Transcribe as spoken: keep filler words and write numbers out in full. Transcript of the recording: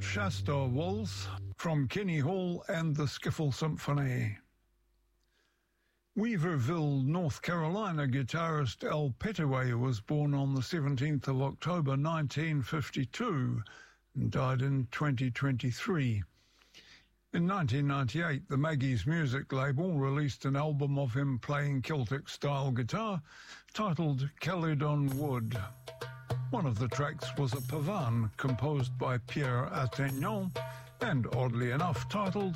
Shasta Waltz from Kenny Hall and the Skiffle Symphony. Weaverville, North Carolina guitarist Al Petaway was born on the seventeenth of October nineteen fifty-two and died in twenty twenty-three. In nineteen ninety-eight, the Maggie's Music label released an album of him playing Celtic-style guitar titled Caledon Wood. One of the tracks was a pavane composed by Pierre Attignon and, oddly enough, titled